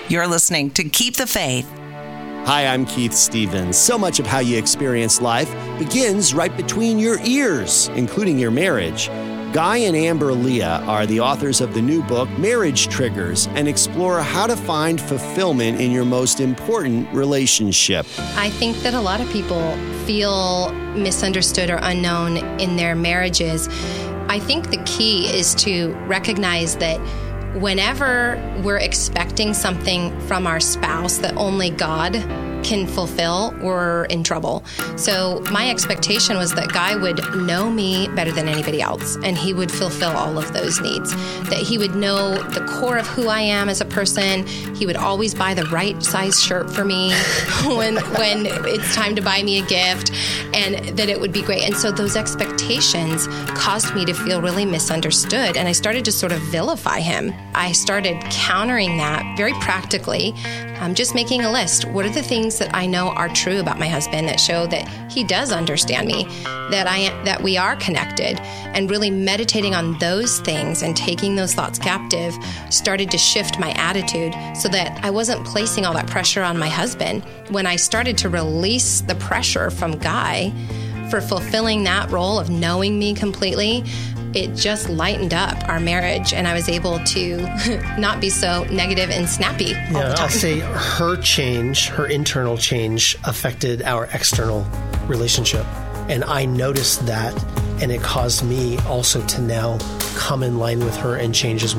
You're listening to Keep the Faith. Hi, I'm Keith Stevens. So much of how you experience life begins right between your ears, including your marriage. Guy and Amber Leah are the authors of the new book, Marriage Triggers, and explore how to find fulfillment in your most important relationship. I think that a lot of people feel misunderstood or unknown in their marriages. I think the key is to recognize that whenever we're expecting something from our spouse that only God can fulfill, we're in trouble. So my expectation was that Guy would know me better than anybody else, and he would fulfill all of those needs. That he would know the core of who I am as a person. He would always buy the right size shirt for me when it's time to buy me a gift, and that it would be great. And so those expectations caused me to feel really misunderstood, and I started to sort of vilify him. I started countering that very practically. I'm just making a list. What are the things that I know are true about my husband that show that he does understand me, that we are connected, and really meditating on those things and taking those thoughts captive started to shift my attitude so that I wasn't placing all that pressure on my husband. When I started to release the pressure from Guy for fulfilling that role of knowing me completely, it just lightened up our marriage, and I was able to not be so negative and snappy all the time. I'll say her change, her internal change, affected our external relationship. And I noticed that, and it caused me also to now come in line with her and change as well.